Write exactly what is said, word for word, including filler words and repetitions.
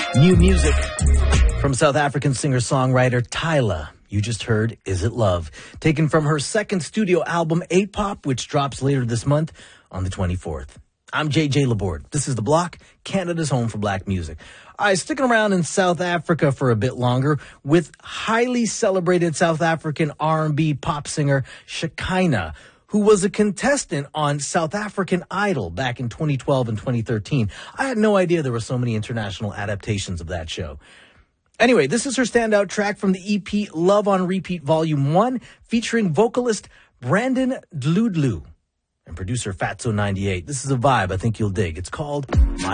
New music from South African singer-songwriter Tyla. You just heard Is It Love, taken from her second studio album, eight pop, which drops later this month on the twenty-fourth. I'm J J Laborde. This is The Block, Canada's home for black music. All right, sticking around in South Africa for a bit longer with highly celebrated South African R and B pop singer Shekinah, who was a contestant on South African Idol back in twenty twelve and twenty thirteen. I had no idea there were so many international adaptations of that show. Anyway, this is her standout track from the E P Love on Repeat Volume one, featuring vocalist Brandon Dludlu and producer Fatso ninety-eight. This is a vibe I think you'll dig. It's called